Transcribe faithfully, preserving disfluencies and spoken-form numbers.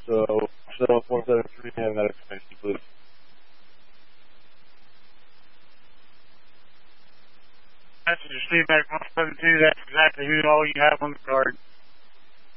So, Shell four seven three, have that information, please. Passenger feedback one seven two, that's exactly who all you have on the card.